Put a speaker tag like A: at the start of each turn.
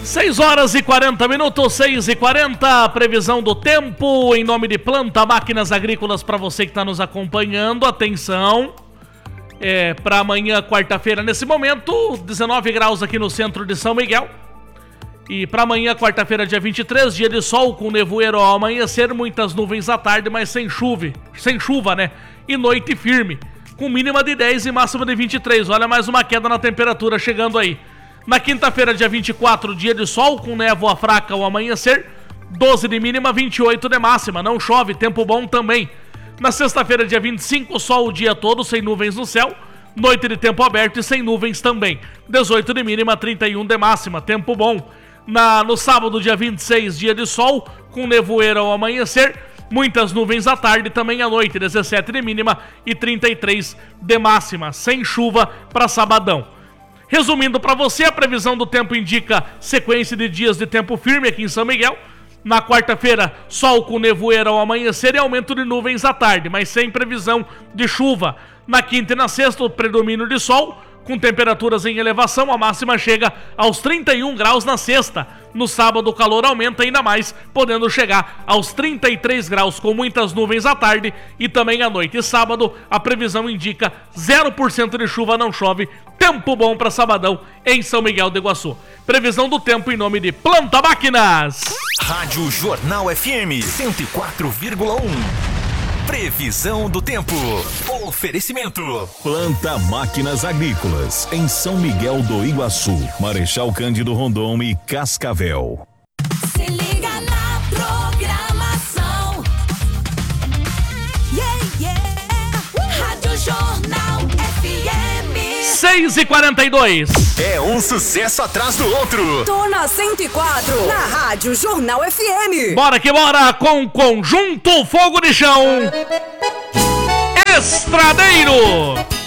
A: 6 horas e 40 minutos, 6h40, previsão do tempo em nome de Planta Máquinas Agrícolas para você que está nos acompanhando. Atenção, para amanhã, quarta-feira, nesse momento, 19 graus aqui no centro de São Miguel. E para amanhã, quarta-feira, dia 23, dia de sol com nevoeiro ao amanhecer, muitas nuvens à tarde, mas sem chuva, né? E noite firme, com mínima de 10 e máxima de 23. Olha, mais uma queda na temperatura chegando aí. Na quinta-feira, dia 24, dia de sol com névoa fraca ao amanhecer, 12 de mínima, 28 de máxima, não chove, tempo bom também. Na sexta-feira, dia 25, sol o dia todo, sem nuvens no céu, noite de tempo aberto e sem nuvens também, 18 de mínima, 31 de máxima, tempo bom. No sábado, dia 26, dia de sol, com nevoeiro ao amanhecer, muitas nuvens à tarde, também à noite, 17 de mínima e 33 de máxima, sem chuva para sabadão. Resumindo para você, a previsão do tempo indica sequência de dias de tempo firme aqui em São Miguel. Na quarta-feira, sol com nevoeiro ao amanhecer e aumento de nuvens à tarde, mas sem previsão de chuva. Na quinta e na sexta, o predomínio de sol, com temperaturas em elevação, a máxima chega aos 31 graus na sexta. No sábado, o calor aumenta ainda mais, podendo chegar aos 33 graus, com muitas nuvens à tarde e também à noite. E sábado, a previsão indica 0% de chuva, não chove, tempo bom para sabadão em São Miguel do Iguaçu. Previsão do tempo em nome de Planta Máquinas.
B: Rádio Jornal FM 104,1. Previsão do tempo. Oferecimento. Planta Máquinas Agrícolas, em São Miguel do Iguaçu, Marechal Cândido Rondon e Cascavel.
C: Se liga na programação. Rádio Jornal FM.
A: 6h42.
B: É um sucesso atrás do outro.
D: Tô na 104, na Rádio Jornal FM.
A: Bora que bora com Conjunto Fogo de Chão. Estradeiro.